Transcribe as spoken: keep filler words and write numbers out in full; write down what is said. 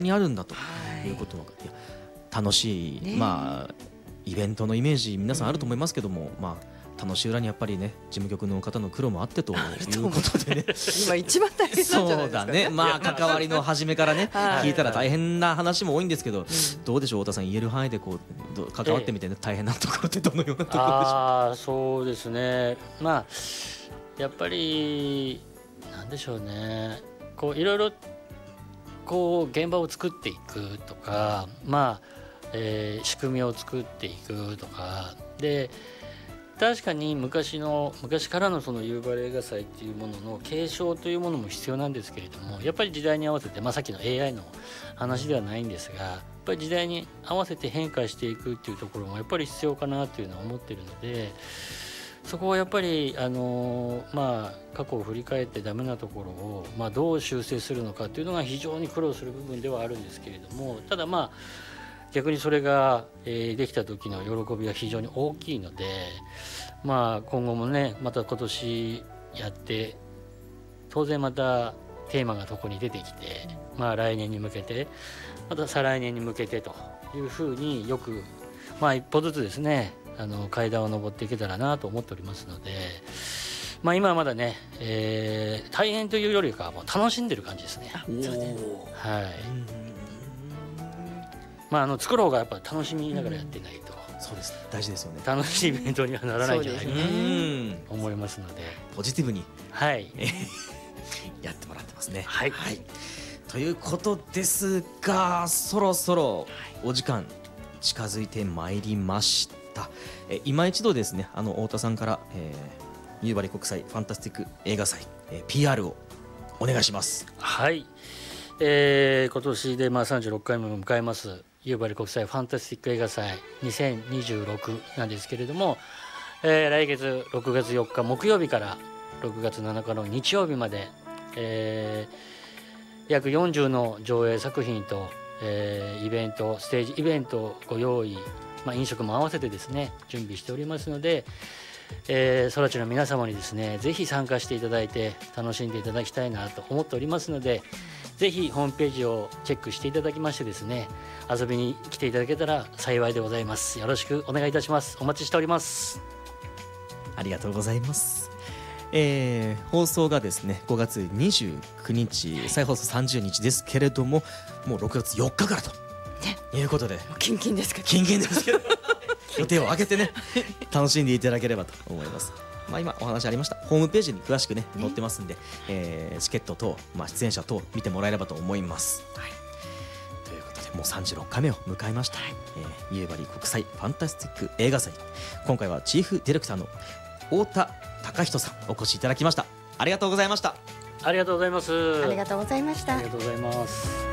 にあるんだということが、いや楽しい、ね、まあイベントのイメージ皆さんあると思いますけども、うん、まあ楽しい裏にやっぱりね事務局の方の苦労もあってということでね今一番大変なんじゃないですかね。 そうだね、まあ関わりの初めからね聞いたら大変な話も多いんですけど、どうでしょう太田さん、言える範囲でこう関わってみて、ね、大変なところってどのようなところでしょうか。 あそうですね、まあやっぱりなんでしょうね、こういろいろこう現場を作っていくとか、まあえー、仕組みを作っていくとかで、確かに昔の昔からのその夕張映画祭っていうものの継承というものも必要なんですけれども、やっぱり時代に合わせて、まあ、さっきの エーアイ の話ではないんですが、やっぱり時代に合わせて変化していくっていうところもやっぱり必要かなというのは思っているので、そこはやっぱり、あのーまあ、過去を振り返ってダメなところを、まあ、どう修正するのかというのが非常に苦労する部分ではあるんですけれども、ただまあ逆にそれが、えー、できた時の喜びは非常に大きいので、まあ、今後もねまた今年やって当然またテーマがそこに出てきて、まあ、来年に向けてまた再来年に向けてというふうによく、まあ、一歩ずつですねあの階段を上っていけたらなと思っておりますので、まあ、今はまだね、えー、大変というよりかはもう楽しんでる感じですね。はい、まあ、あの作る方がやっぱ楽しみながらやってないと、 うん、そうですね、大事ですよね。 楽しいイベントにはならないんじゃないかなと思いますので、 ポジティブに、 はい、 やってもらってますね。 はい、 はい、ということですが、そろそろお時間近づいてまいりました。え今一度ですね、あの太田さんから、えー、夕張国際ファンタスティック映画祭、えー、ピーアール をお願いします。 はい、えー、今年でまあさんじゅうろっかいめを迎えます夕張国際ファンタスティック映画祭にせんにじゅうろくなんですけれども、えー、来月ろくがつよっか木曜日からろくがつなのかの日曜日まで、えー、約よんじゅうの上映作品と、えー、イベントステージイベントをご用意、まあ、飲食も合わせてですね準備しておりますので、えー、空知の皆様にですねぜひ参加していただいて楽しんでいただきたいなと思っておりますので、ぜひホームページをチェックしていただきましてですね遊びに来ていただけたら幸いでございます。よろしくお願いいたします。お待ちしております。 ありがとうございます。えー、放送がですねごがつにじゅうくにち、再放送さんじゅうにちですけれども、もうろくがつよっかからと、ね、いうことでキンキンですけどキンキンですけど予定を空けてね楽しんでいただければと思います。まあ、今お話ありましたホームページに詳しくね載ってますんで、えー、チケット等、まあ、出演者等見てもらえればと思います。はい、ということでもうさんじゅうろっかいめを迎えました、はい、えー、夕張国際ファンタスティック映画祭、今回はチーフディレクターの太田貴人さんお越しいただきました。ありがとうございました。 ありがとうございます。 ありがとうございました。 ありがとうございます。